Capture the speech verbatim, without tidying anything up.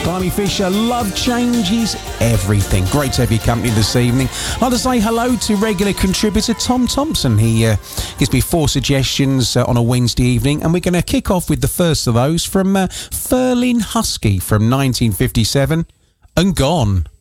Blimey Fisher, love changes everything. Great to have your company this evening. I'd like to say hello to regular contributor Tom Thompson. He uh, gives me four suggestions uh, on a Wednesday evening, and we're going to kick off with the first of those from uh, Furlin Husky from nineteen fifty-seven, and Gone.